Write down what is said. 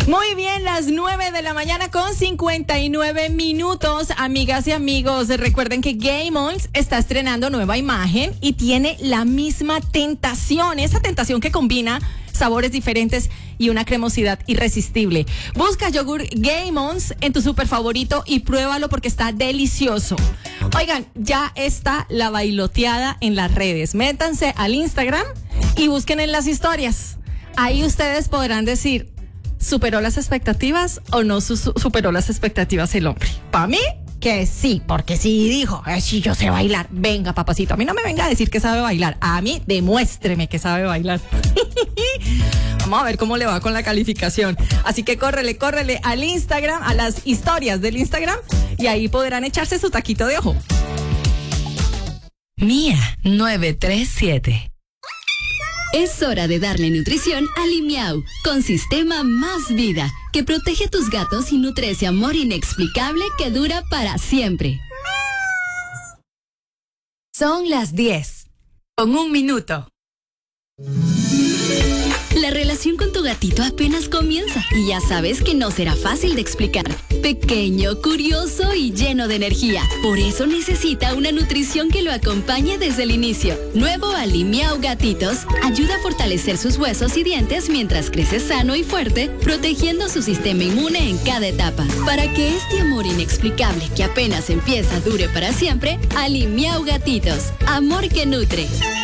Muy bien, las 9 de la mañana con 59 minutos. Amigas y amigos, recuerden que Gameons está estrenando nueva imagen y tiene la misma tentación, esa tentación que combina sabores diferentes y una cremosidad irresistible. Busca yogur Gameons en tu super favorito y pruébalo porque está delicioso. Oigan, ya está la bailoteada en las redes. Métanse al Instagram y busquen en las historias. Ahí ustedes podrán decir, ¿superó las expectativas o no superó las expectativas el hombre? Para mí, que sí, porque sí dijo, sí, yo sé bailar. Venga, papacito, a mí no me venga a decir que sabe bailar. A mí, demuéstreme que sabe bailar. Vamos a ver cómo le va con la calificación. Así que córrele al Instagram, a las historias del Instagram, y ahí podrán echarse su taquito de ojo. Mía 937. Es hora de darle nutrición a Limiau, con Sistema Más Vida, que protege a tus gatos y nutre ese amor inexplicable que dura para siempre. Son las 10, con 1 minuto. La relación con tu gatito apenas comienza y ya sabes que no será fácil de explicar. Pequeño, curioso y lleno de energía. Por eso necesita una nutrición que lo acompañe desde el inicio. Nuevo Alimiau Gatitos ayuda a fortalecer sus huesos y dientes mientras crece sano y fuerte, protegiendo su sistema inmune en cada etapa. Para que este amor inexplicable que apenas empieza dure para siempre, Alimiau Gatitos. Amor que nutre.